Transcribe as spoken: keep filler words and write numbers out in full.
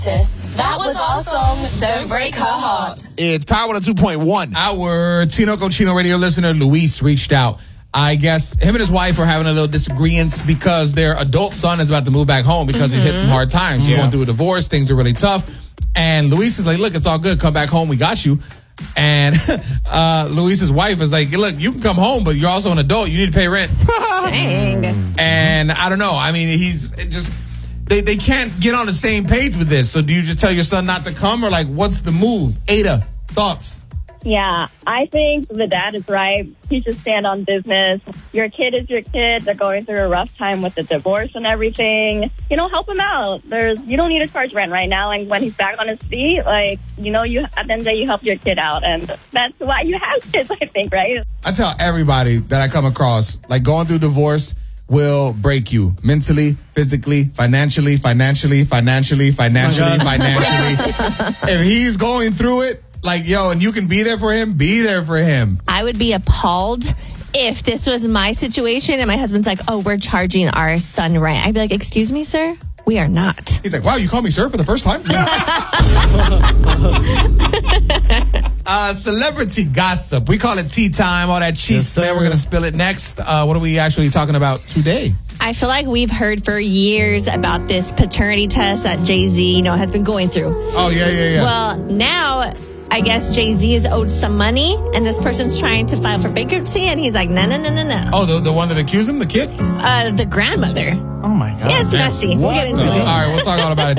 Test. That was our song, Don't Break Her Heart. It's Power one oh two point one. Our Tinoco Chino radio listener, Luis, reached out. I guess him and his wife are having a little disagreements because their adult son is about to move back home because mm-hmm. he's hit some hard times. He's yeah. going through a divorce. Things are really tough. And Luis is like, look, it's all good. Come back home. We got you. And uh, Luis's wife is like, look, you can come home, but you're also an adult. You need to pay rent. Dang. And I don't know. I mean, he's just, they, they can't get on the same page with this. So do you just tell your son not to come, or like, what's the move? Ada, thoughts? Yeah, I think the dad is right. He should stand on business. Your kid is your kid. They're going through a rough time with the divorce and everything. You know, help him out. There's, you don't need to charge rent right now. And when he's back on his feet, like, you know, you at the end of the day, you help your kid out. And that's why you have kids, I think, right? I tell everybody that I come across, like, going through divorce will break you mentally, physically, financially, financially, financially, financially, financially. If he's going through it, like, yo, and you can be there for him, be there for him. I would be appalled if this was my situation and my husband's like, oh, we're charging our son rent. I'd be like, excuse me, sir? We are not. He's like, wow, you call me sir for the first time? uh, celebrity gossip. We call it tea time, all that cheese, yes, man. We're going to spill it next. Uh, what are we actually talking about today? I feel like we've heard for years about this paternity test that Jay-Z, you know, has been going through. Oh, yeah, yeah, yeah. Well, now I guess Jay-Z is owed some money, and this person's trying to file for bankruptcy, and he's like, no, no, no, no, no. Oh, the, the one that accused him, the kid? Uh, the grandmother. Oh, my God. Yeah, it's messy. What we'll get into the? it. All right, we'll talk all about it.